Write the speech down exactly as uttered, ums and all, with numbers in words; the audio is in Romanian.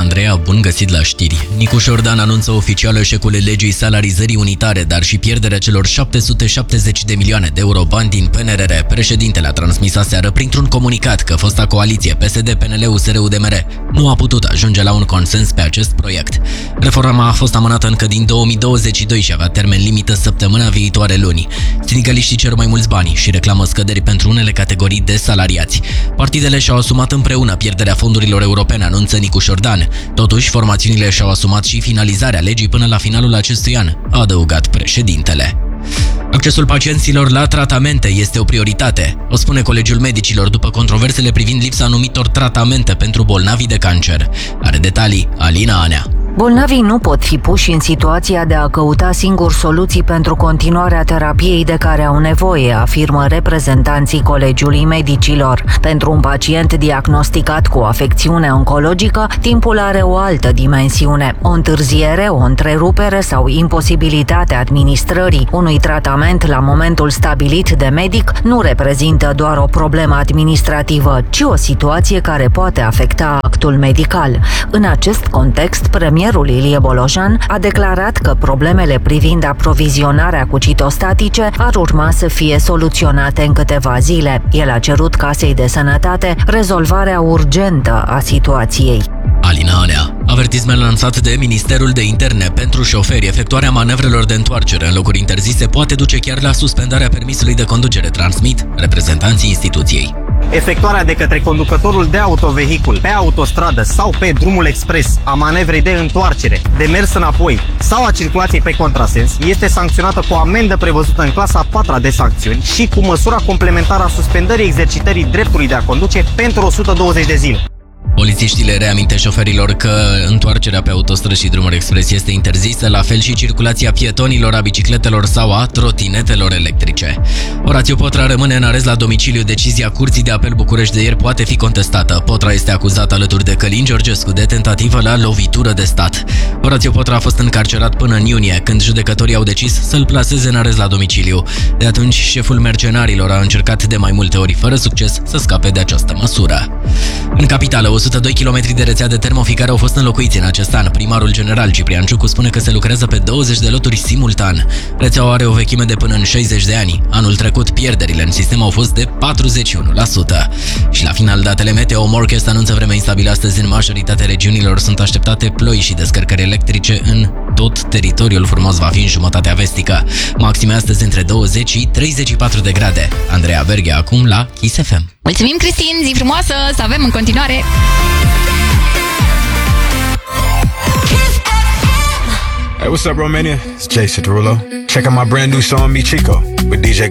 Andreea, bun găsit la știri. Nicu Șordan anunță oficial eșecul legii salarizării unitare, dar și pierderea celor șapte sute șaptezeci de milioane de euro bani din P N R R. Președintele a transmis aseară printr-un comunicat că fosta coaliție P S D, P N L, U S R, U D M R nu a putut ajunge la un consens pe acest proiect. Reforma a fost amânată încă din două mii douăzeci și doi și avea termen limită săptămâna viitoare luni. Sindicaliștii cer mai mulți bani și reclamă scăderi pentru unele categorii de salariați. Partidele și-au asumat împreună pierderea fondurilor europene, anunță Nicu Șordan. Totuși, formațiunile și-au asumat și finalizarea legii până la finalul acestui an, a adăugat președintele. Accesul pacienților la tratamente este o prioritate, o spune Colegiul Medicilor după controversele privind lipsa anumitor tratamente pentru bolnavii de cancer. Are detalii Alina Anea. Bolnavii nu pot fi puși în situația de a căuta singuri soluții pentru continuarea terapiei de care au nevoie, afirmă reprezentanții Colegiului Medicilor. Pentru un pacient diagnosticat cu o afecțiune oncologică, timpul are o altă dimensiune. O întârziere, o întrerupere sau imposibilitatea administrării unui tratament la momentul stabilit de medic nu reprezintă doar o problemă administrativă, ci o situație care poate afecta actul medical. În acest context, premierul Ilie Bolojan a declarat că problemele privind aprovizionarea cu citostatice ar urma să fie soluționate în câteva zile. El a cerut Casei de Sănătate rezolvarea urgentă a situației. Alina Anea. Avertisment lansat de Ministerul de Interne pentru șoferi. Efectuarea manevrelor de întoarcere în locuri interzise poate duce chiar la suspendarea permisului de conducere, transmit reprezentanții instituției. Efectuarea de către conducătorul de autovehicul pe autostradă sau pe drumul expres a manevrei de întoarcere, de mers înapoi sau a circulației pe contrasens este sancționată cu o amendă prevăzută în clasa a patra de sancțiuni și cu măsura complementară a suspendării exercitării dreptului de a conduce pentru o sută douăzeci de zile. Polițiștii le reamintesc șoferilor că întoarcerea pe autostrăzi și drumuri expres este interzisă, la fel și circulația pietonilor, a bicicletelor sau a trotinetelor electrice. Orazio Potra rămâne în arest la domiciliu. Decizia Curții de Apel București de ieri poate fi contestată. Potra este acuzat alături de Călin Georgescu de tentativă la lovitură de stat. Orazio Potra a fost încarcerat până în iunie, când judecătorii au decis să-l plaseze în arest la domiciliu. De atunci, șeful mercenarilor a încercat de mai multe ori, fără succes, să scape de această măsură. În capitală, o sută doi kilometri de rețea de termoficare au fost înlocuiți în acest an. Primarul general Ciprian Ciucu spune că se lucrează pe douăzeci de loturi simultan. Rețeaua are o vechime de până în șaizeci de ani. Anul trecut, pierderile în sistem au fost de patruzeci și unu la sută. Și la final, datele meteo. Morchest anunță vreme instabilă astăzi în majoritatea regiunilor. Sunt așteptate ploi și descărcări electrice în tot teritoriul frumos va fi în jumătatea vestică. Maxime astăzi între douăzeci și treizeci și patru de grade. Andreea Berghea acum la Kiss F M. Mulțumim, Cristin, zi frumoasă, să avem în continuare. Hey, what's up, Romania? It's Jason Derulo. Check out my brand new song, Mi Chico, with D J